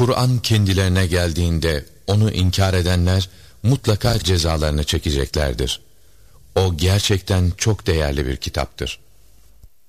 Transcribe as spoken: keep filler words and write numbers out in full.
Kur'an kendilerine geldiğinde onu inkar edenler mutlaka cezalarını çekeceklerdir. O gerçekten çok değerli bir kitaptır.